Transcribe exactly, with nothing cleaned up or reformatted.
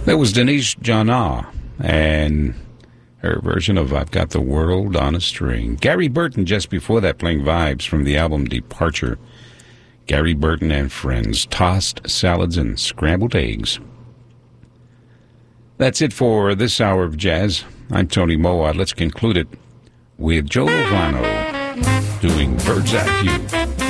That was Denise Jana and her version of I've Got the World on a String. Gary Burton just before that playing Vibes from the album Departure. Gary Burton and Friends, Tossed Salads and Scrambled Eggs. That's it for this hour of jazz. I'm Tony Moa. Let's conclude it with Joe Lovano doing Bird's Eye View.